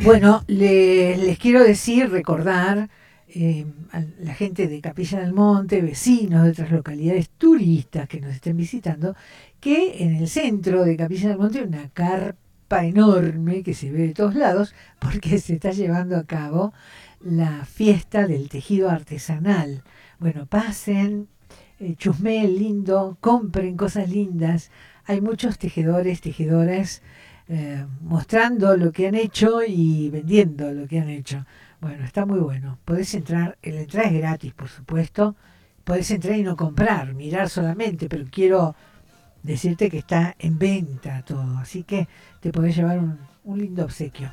Bueno, les quiero decir, recordar a la gente de Capilla del Monte, vecinos de otras localidades, turistas que nos estén visitando, que en el centro de Capilla del Monte hay una carpa enorme que se ve de todos lados porque se está llevando a cabo la fiesta del tejido artesanal. Bueno, pasen, chusmeen lindo, compren cosas lindas. Hay muchos tejedores, tejedoras mostrando lo que han hecho y vendiendo lo que han hecho. Bueno, está muy bueno. Podés entrar, la entrada es gratis, por supuesto. Podés entrar y no comprar, mirar solamente, pero quiero decirte que está en venta todo. Así que te podés llevar un lindo obsequio.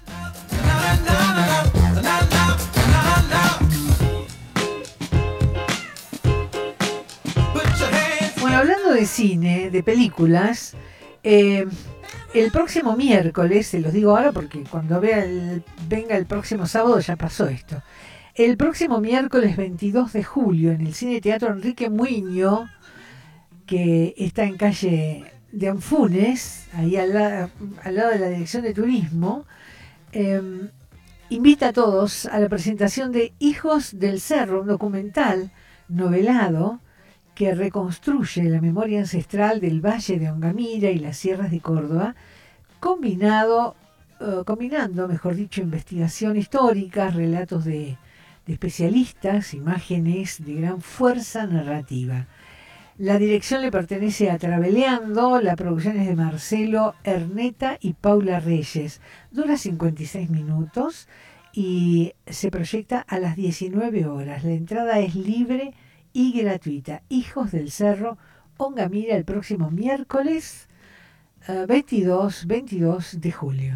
Bueno, hablando de cine, de películas, el próximo miércoles, se los digo ahora porque cuando venga el próximo sábado ya pasó esto. El próximo miércoles 22 de julio en el Cine Teatro Enrique Muiño, que está en calle de Anfunes, ahí al lado de la Dirección de Turismo, invita a todos a la presentación de Hijos del Cerro, un documental novelado que reconstruye la memoria ancestral del Valle de Ongamira y las sierras de Córdoba, combinando, mejor dicho, investigación histórica, relatos de especialistas, imágenes de gran fuerza narrativa. La dirección le pertenece a Traveleando, la producción es de Marcelo Erneta y Paula Reyes. Dura 56 minutos y se proyecta a las 19 horas. La entrada es libre y gratuita. Hijos del Cerro, Ongamira, el próximo miércoles 22 de julio.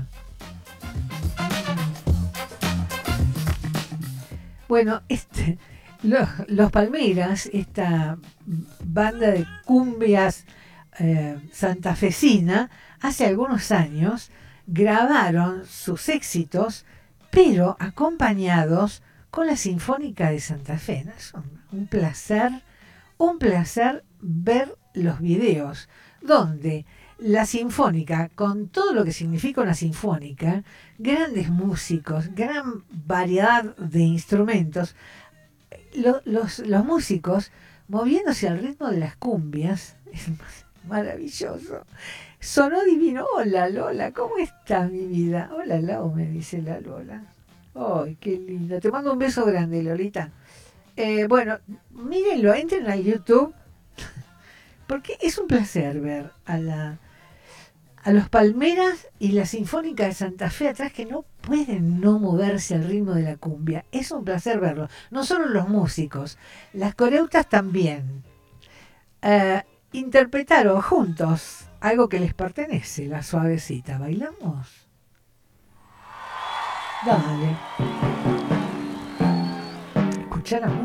Bueno, los Palmeras, esta banda de cumbias santafesina, hace algunos años grabaron sus éxitos, pero acompañados con la Sinfónica de Santa Fe. ¿No? Es un placer ver los videos donde la Sinfónica, con todo lo que significa una sinfónica, grandes músicos, gran variedad de instrumentos, los músicos moviéndose al ritmo de las cumbias, es maravilloso. Sonó divino. Hola Lola, ¿cómo estás mi vida? Hola Lau, me dice la Lola. Ay, qué linda. Te mando un beso grande, Lolita. Bueno, mírenlo, entren a YouTube, porque es un placer ver a los Palmeras y la Sinfónica de Santa Fe atrás, que no pueden no moverse al ritmo de la cumbia. Es un placer verlo. No solo los músicos, las coreutas también. Interpretaron juntos algo que les pertenece, la suavecita. ¿Bailamos? Dale. Escuchar la música.